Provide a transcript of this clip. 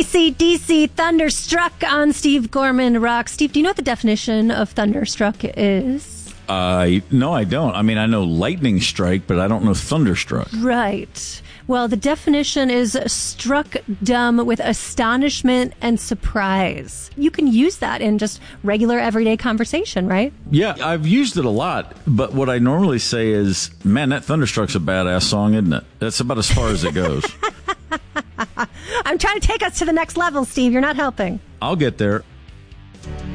AC/DC Thunderstruck on Steve Gorman Rock. Steve, do you know what the definition of thunderstruck is? No, I don't. I mean, I know lightning strike, but I don't know thunderstruck. Right. Well, the definition is struck dumb with astonishment and surprise. You can use that in just regular everyday conversation, right? Yeah, I've used it a lot, but what I normally say is, man, that Thunderstruck's a badass song, isn't it? That's about as far as it goes. I'm trying to take us to the next level, Steve. You're not helping. I'll get there.